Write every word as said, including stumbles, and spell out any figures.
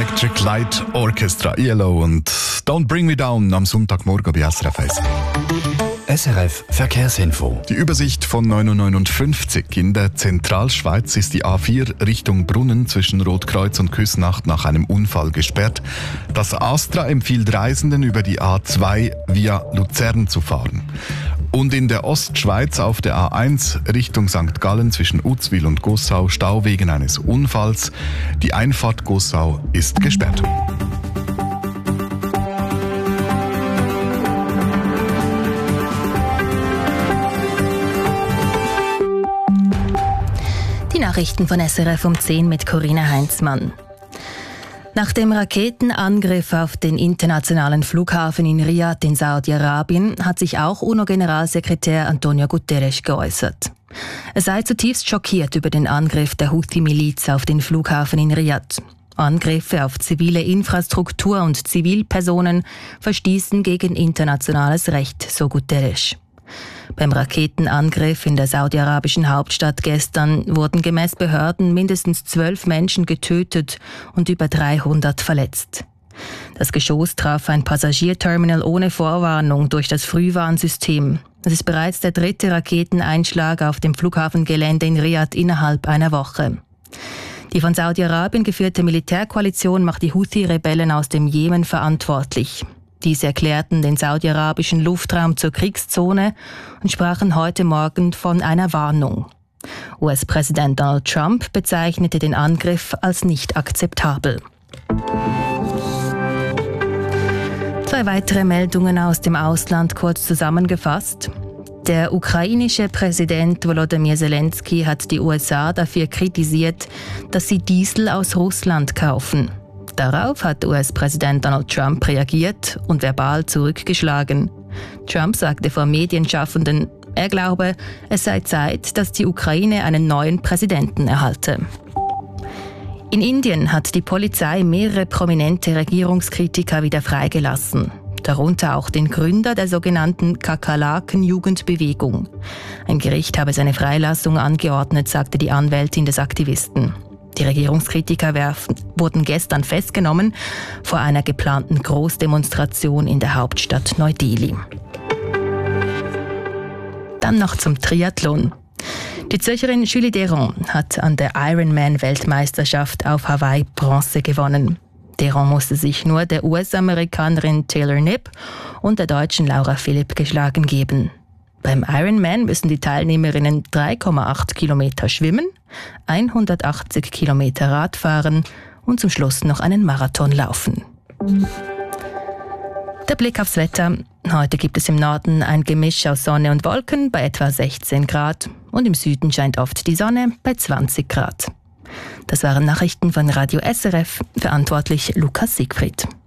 Electric Light Orchestra, E L O und Don't Bring Me Down am Sonntagmorgen bei S R F eins. S R F Verkehrsinfo. Die Übersicht von neun Uhr neunundfünfzig. In der Zentralschweiz ist die A vier Richtung Brunnen zwischen Rotkreuz und Küsnacht nach einem Unfall gesperrt. Das ASTRA empfiehlt Reisenden, über die A zwei via Luzern zu fahren. Und in der Ostschweiz auf der A eins Richtung Sankt Gallen zwischen Uzwil und Gossau Stau wegen eines Unfalls. Die Einfahrt Gossau ist gesperrt. Die Nachrichten von S R F um zehn mit Corinna Heinzmann. Nach dem Raketenangriff auf den internationalen Flughafen in Riad in Saudi-Arabien hat sich auch UNO-Generalsekretär Antonio Guterres geäußert. Er sei zutiefst schockiert über den Angriff der Houthi-Miliz auf den Flughafen in Riad. Angriffe auf zivile Infrastruktur und Zivilpersonen verstießen gegen internationales Recht, so Guterres. Beim Raketenangriff in der saudi-arabischen Hauptstadt gestern wurden gemäß Behörden mindestens zwölf Menschen getötet und über dreihundert verletzt. Das Geschoss traf ein Passagierterminal ohne Vorwarnung durch das Frühwarnsystem. Es ist bereits der dritte Raketeneinschlag auf dem Flughafengelände in Riad innerhalb einer Woche. Die von Saudi-Arabien geführte Militärkoalition macht die Houthi-Rebellen aus dem Jemen verantwortlich. Diese erklärten den saudi-arabischen Luftraum zur Kriegszone und sprachen heute Morgen von einer Warnung. U S-Präsident Donald Trump bezeichnete den Angriff als nicht akzeptabel. Zwei weitere Meldungen aus dem Ausland kurz zusammengefasst. Der ukrainische Präsident Volodymyr Zelensky hat die U S A dafür kritisiert, dass sie Diesel aus Russland kaufen. Darauf hat U S-Präsident Donald Trump reagiert und verbal zurückgeschlagen. Trump sagte vor Medienschaffenden, er glaube, es sei Zeit, dass die Ukraine einen neuen Präsidenten erhalte. In Indien hat die Polizei mehrere prominente Regierungskritiker wieder freigelassen. Darunter auch den Gründer der sogenannten Kakerlaken-Jugendbewegung. Ein Gericht habe seine Freilassung angeordnet, sagte die Anwältin des Aktivisten. Die Regierungskritiker werfen, wurden gestern festgenommen vor einer geplanten Großdemonstration in der Hauptstadt Neu-Delhi. Dann noch zum Triathlon. Die Zürcherin Julie Deron hat an der Ironman-Weltmeisterschaft auf Hawaii Bronze gewonnen. Deron musste sich nur der U S-Amerikanerin Taylor Knipp und der Deutschen Laura Philipp geschlagen geben. Beim Ironman müssen die Teilnehmerinnen drei Komma acht Kilometer schwimmen, hundertachtzig Kilometer Rad fahren und zum Schluss noch einen Marathon laufen. Der Blick aufs Wetter. Heute gibt es im Norden ein Gemisch aus Sonne und Wolken bei etwa sechzehn Grad und im Süden scheint oft die Sonne bei zwanzig Grad. Das waren Nachrichten von Radio S R F, verantwortlich Lukas Siegfried.